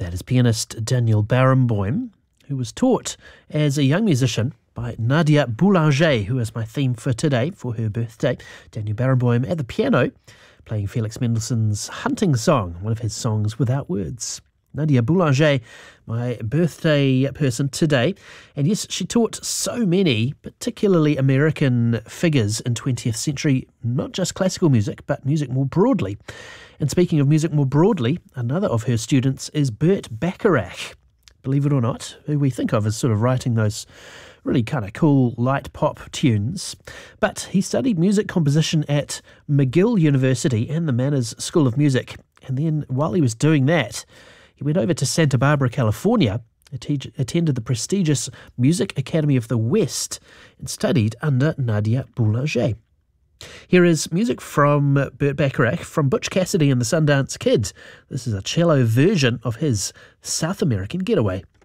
That is pianist Daniel Barenboim, who was taught as a young musician by Nadia Boulanger, who is my theme for today, for her birthday. Daniel Barenboim at the piano, playing Felix Mendelssohn's Hunting Song, one of his songs without words. Nadia Boulanger, my birthday person today. And yes, she taught so many, particularly American figures in 20th century, not just classical music, but music more broadly. And speaking of music more broadly, another of her students is Burt Bacharach, believe it or not, who we think of as sort of writing those really kind of cool light pop tunes. But he studied music composition at McGill University and the Manners School of Music. And then while he was doing that, he went over to Santa Barbara, California, attended the prestigious Music Academy of the West, and studied under Nadia Boulanger. Here is music from Burt Bacharach from Butch Cassidy and the Sundance Kid. This is a cello version of his South American Getaway.